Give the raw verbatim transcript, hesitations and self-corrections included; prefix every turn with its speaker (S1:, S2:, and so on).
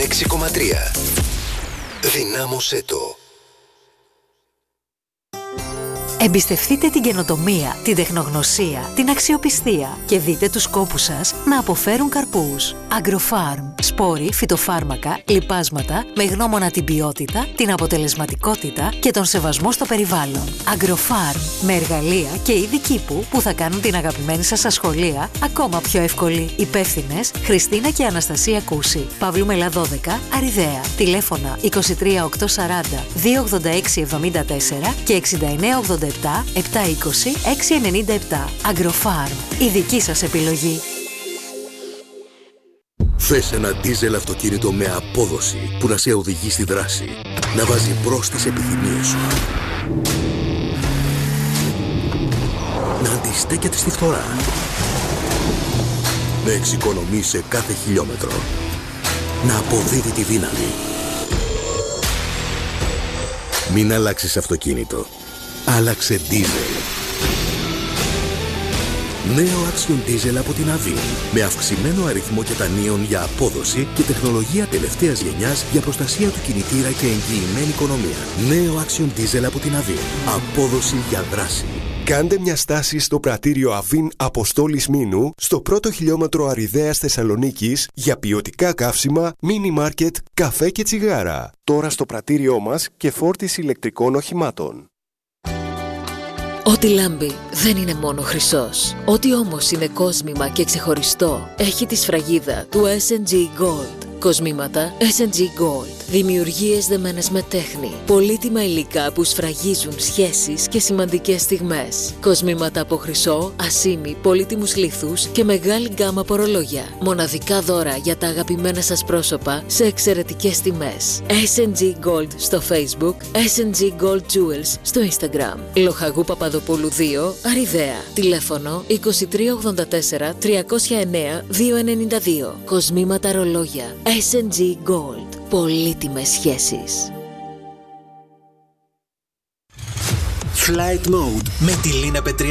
S1: έξι κόμμα τρία. Δυνάμωσέ το.
S2: Εμπιστευτείτε την καινοτομία, την τεχνογνωσία, την αξιοπιστία και δείτε τους κόπους σας να αποφέρουν καρπούς. Agrofarm. Σπόροι, φυτοφάρμακα, λιπάσματα με γνώμονα την ποιότητα, την αποτελεσματικότητα και τον σεβασμό στο περιβάλλον. Agrofarm. Με εργαλεία και είδη κήπου που θα κάνουν την αγαπημένη σας ασχολία ακόμα πιο εύκολη. Υπεύθυνες Χριστίνα και Αναστασία Κούση. Παύλου Μελά δώδεκα, Αριδαία. Τηλέφωνα είκοσι τρία οκτακόσια σαράντα δύο ογδόντα έξι εβδομήντα τέσσερα και εξήντα εννέα ογδόντα επτά επτακόσια είκοσι έξι ενενήντα επτά. Agrofarm. Η δική σας επιλογή.
S3: Θες ένα ντίζελ αυτοκίνητο με απόδοση που να σε οδηγεί στη δράση, να βάζει μπρος τις επιθυμίες σου, να αντιστέκεται στη φθορά, να εξοικονομεί σε κάθε χιλιόμετρο, να αποδίδει τη δύναμη. Μην αλλάξεις αυτοκίνητο. Άλλαξε ντίζελ. Νέο Action Diesel από την Avin. Με αυξημένο αριθμό κετανίων για απόδοση και τεχνολογία τελευταίας γενιάς για προστασία του κινητήρα και εγγυημένη οικονομία. Νέο Action Diesel από την Avin. Απόδοση για δράση.
S4: Κάντε μια στάση στο πρατήριο Avin Αποστόλης Μήνου, στο πρώτο χιλιόμετρο Αριδαίας Θεσσαλονίκης, για ποιοτικά καύσιμα, μίνι μάρκετ, καφέ και τσιγάρα. Τώρα στο πρατήριό μας και φόρτιση ηλεκτρικών οχημάτων.
S5: Ό,τι λάμπει δεν είναι μόνο χρυσός. Ό,τι όμως είναι κόσμημα και ξεχωριστό έχει τη σφραγίδα του ες εν τζι Gold. Κοσμήματα ες εν τζι Gold. Δημιουργίες δεμένες με τέχνη. Πολύτιμα υλικά που σφραγίζουν σχέσεις και σημαντικές στιγμές. Κοσμήματα από χρυσό, ασήμι, πολύτιμους λίθους και μεγάλη γκάμα από ρολόγια. Μοναδικά δώρα για τα αγαπημένα σας πρόσωπα σε εξαιρετικές τιμές. ες εν τζι Gold στο Facebook, ες εν τζι Gold Jewels στο Instagram. Λοχαγού Παπαδοπούλου δύο, Αριδαία. Τηλέφωνο είκοσι τρία ογδόντα τέσσερα τριακόσια εννέα διακόσια ενενήντα δύο. Κοσμήματα ρολόγια. ες εν τζι Gold. Πολύτιμες σχέσεις.
S1: Flight Mode με τη Λίνα Πετριά.